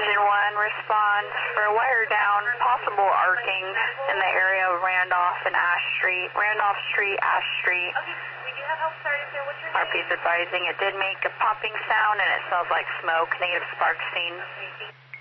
Engine 1 responds for wire down, possible arcing in the area of Randolph and Ash Street. Randolph Street, Ash Street. RP's advising it did make a popping sound and it smells like smoke. Negative spark scene.